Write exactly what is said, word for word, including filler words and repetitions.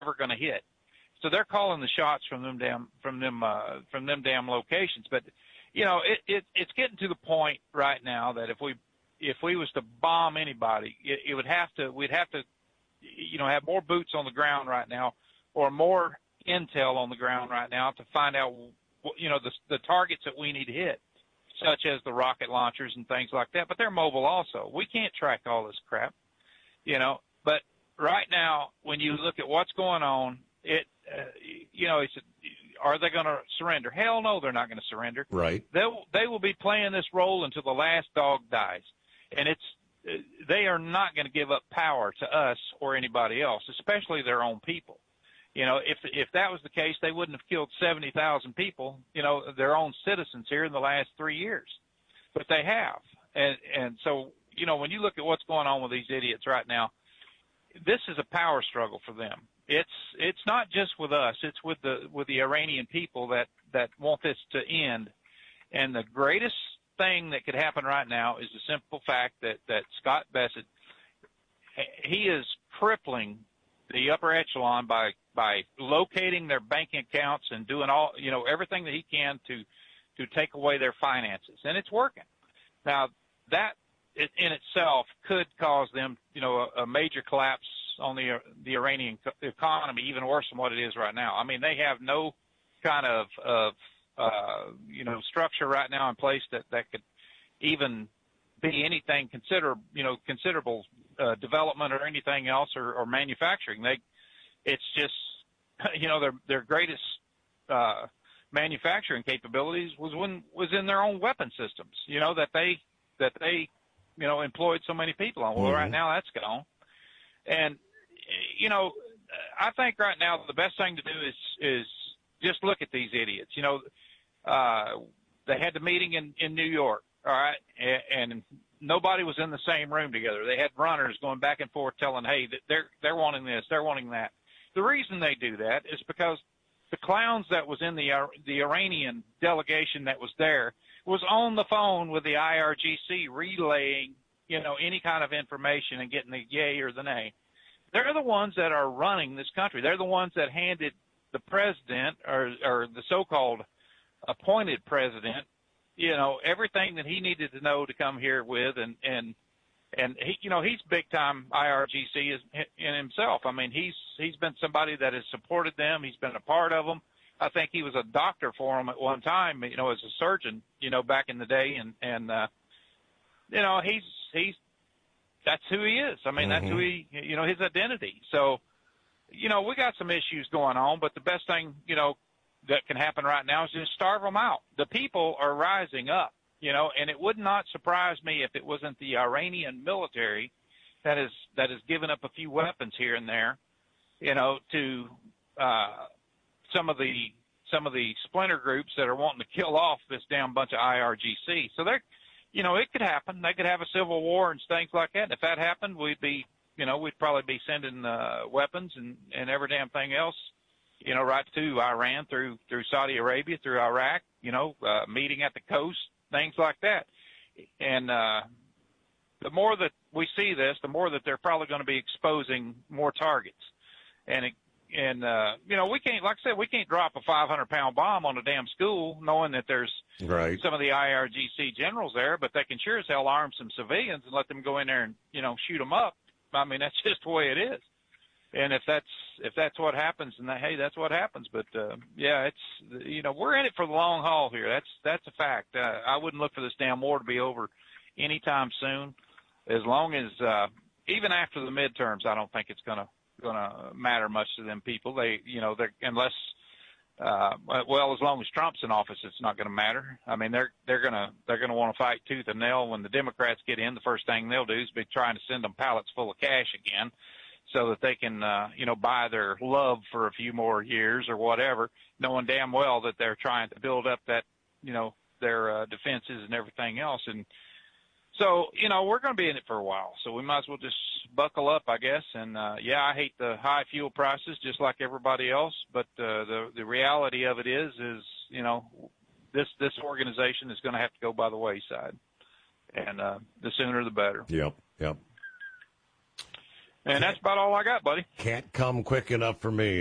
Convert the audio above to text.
ever going to hit. So they're calling the shots from them damn from them uh, from them damn locations. But you know, it, it it's getting to the point right now that if we if we was to bomb anybody, it, it would have to we'd have to you know have more boots on the ground right now, or more intel on the ground right now to find out you know the the targets that we need to hit, such as the rocket launchers and things like that. But they're mobile also. We can't track all this crap, you know. But right now, when you look at what's going on, it uh, you know, it's, are they going to surrender? Hell no, they're not going to surrender. Right. They they will be playing this role until the last dog dies, and it's uh, they are not going to give up power to us or anybody else, especially their own people. You know, if if that was the case, they wouldn't have killed seventy thousand people, you know, their own citizens here in the last three years, but they have, and and so you know, when you look at what's going on with these idiots right now, this is a power struggle for them. It's it's not just with us; it's with the with the Iranian people that that want this to end. And the greatest thing that could happen right now is the simple fact that that Scott Bessent, he is crippling the upper echelon by by locating their banking accounts and doing all you know everything that he can to to take away their finances, and it's working. Now that in itself could cause them you know a, a major collapse on the the Iranian economy, even worse than what it is right now. I mean, they have no kind of of uh, you know structure right now in place that that could even be anything consider you know considerable uh, development or anything else or, or manufacturing. They it's just you know their their greatest uh, manufacturing capabilities was when was in their own weapon systems. You know that they that they you know employed so many people on. Well, mm-hmm. Right now that's gone. And, you know, I think right now the best thing to do is is just look at these idiots. You know, uh, they had the meeting in, in New York, all right, and, and nobody was in the same room together. They had runners going back and forth telling, hey, they're they're wanting this, they're wanting that. The reason they do that is because the clowns that was in the the Iranian delegation that was there was on the phone with the I R G C relaying you know, any kind of information and getting the yay or the nay. They're the ones that are running this country. They're the ones that handed the president or, or the so-called appointed president, you know, everything that he needed to know to come here with. And, and, and he, you know, he's big time I R G C in himself. I mean, he's, he's been somebody that has supported them. He's been a part of them. I think he was a doctor for them at one time, you know, as a surgeon, you know, back in the day. And, and, uh, you know, he's, he's, that's who he is. I mean, mm-hmm. That's who he, you know, his identity. So, you know, we got some issues going on, but the best thing, you know, that can happen right now is just starve them out. The people are rising up, you know, and it would not surprise me if it wasn't the Iranian military that is, that has given up a few weapons here and there, you know, to, uh, some of the, some of the splinter groups that are wanting to kill off this damn bunch of I R G C. So they're, you know, it could happen. They could have a civil war and things like that. And if that happened, we'd be, you know, we'd probably be sending uh, weapons and, and every damn thing else, you know, right to Iran, through through Saudi Arabia, through Iraq, you know, uh, meeting at the coast, things like that. And uh, the more that we see this, the more that they're probably going to be exposing more targets. And it, And, uh, you know, we can't, like I said, we can't drop a five hundred pound bomb on a damn school knowing that there's right. some of the I R G C generals there, but they can sure as hell arm some civilians and let them go in there and, you know, shoot them up. I mean, that's just the way it is. And if that's, if that's what happens, then hey, that's what happens. But, uh, yeah, it's, you know, we're in it for the long haul here. That's, that's a fact. Uh, I wouldn't look for this damn war to be over anytime soon. As long as, uh, even after the midterms, I don't think it's going to, going to matter much to them people. They, you know, they're, unless, uh, well, as long as Trump's in office, it's not going to matter. I mean, they're, they're going to, they're going to want to fight tooth and nail. When the Democrats get in, the first thing they'll do is be trying to send them pallets full of cash again so that they can, uh, you know, buy their love for a few more years or whatever, knowing damn well that they're trying to build up that, you know, their, uh, defenses and everything else. And, so, you know, we're going to be in it for a while, so we might as well just buckle up, I guess. And, uh, yeah, I hate the high fuel prices just like everybody else, but uh, the the reality of it is, is, you know, this this organization is going to have to go by the wayside, and uh, the sooner the better. Yep, yep. And that's about all I got, buddy. Can't come quick enough for me.